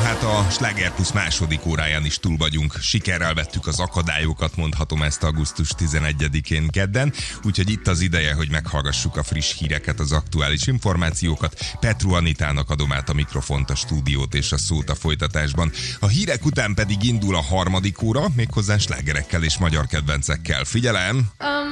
hát a Sláger Plus második óráján is túl vagyunk. Sikerrel vettük az akadályokat, mondhatom ezt augusztus 11-én kedden. Úgyhogy itt az ideje, hogy meghallgassuk a friss híreket, az aktuális információkat. Petru Anitának adom át a mikrofont, a stúdiót és a szót a folytatásban. A hírek után pedig indul a harmadik óra, méghozzá slágerekkel és magyar kedvencekkel. Figyelem!